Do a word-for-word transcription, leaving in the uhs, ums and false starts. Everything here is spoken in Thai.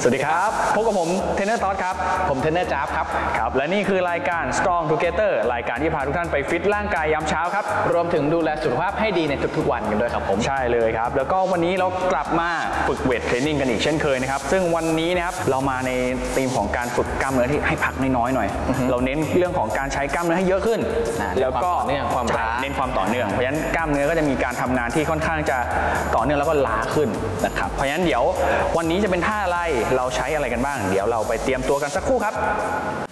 สวัสดีครับพบกับผมเทรนเนอร์ต๊อดครับผมเทรนเนอร์จ๊าบครับครับและนี่คือรายการ Strong Together รายการที่พาทุกท่านไปฟิตร่างกายยามเช้าครับรวมถึงดูแลสุขภาพให้ดีในทุกๆวันกันด้วยครับผมใช่เลยครับแล้วก็วันนี้เรากลับมาฝึกเวทเทรนนิ่งกันอีกเช่นเคยนะครับซึ่งวันนี้นะครับเรามาในธีมของการฝึกกล้ามเนื้อที่ให้พักน้อยๆหน่อยเราเน้นเรื่องของการใช้กล้ามเนื้อให้เยอะขึ้นแล้วก็เน้นความล้าเน้นความต่อเนื่องเพราะฉะนั้นกล้ามเนื้อก็จะมีการทำงานที่ค่อนข้างจะต่อเนื่องแล้วก็ล้าขึ้นนะครับเพราะฉะนั้นเดี๋ยววันนี้จะเป็นท่าอะไรเราใช้อะไรกันบ้างเดี๋ยวเราไปเตรียมตัวกันสักครู่ครับ